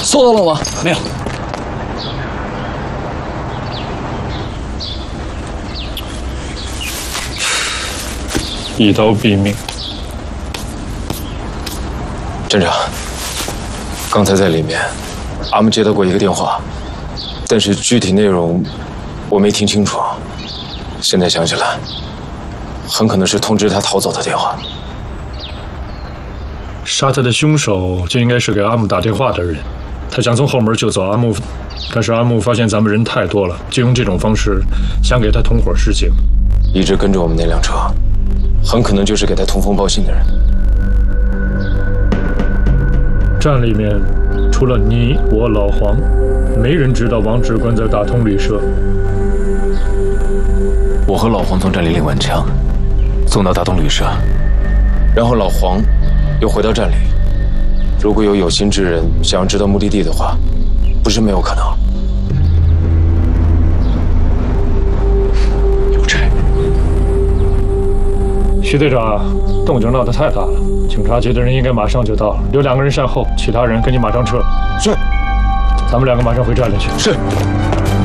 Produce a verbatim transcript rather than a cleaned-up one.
搜到了吗？ 没有。 一刀毙命。 站长，刚才在里面，阿木接到过一个电话，但是具体内容我没听清楚。现在想起来，很可能是通知他逃走的电话。 杀他的凶手就应该是给阿木打电话的人，他想从后门救走阿木，但是阿木发现咱们人太多了，就用这种方式想给他同伙示警。 一直跟着我们那辆车，很可能就是给他通风报信的人。 站里面除了你我老黄，没人知道王指关在大通旅社。 我和老黄从站里领完枪，送到大东旅社，然后老黄又回到站里。如果有有心之人想要知道目的地的话，不是没有可能。 有差。徐队长，动静闹得太大了，警察局的人应该马上就到了，留两个人善后，其他人跟你马上撤。 是。 咱们两个马上回站里去。 是。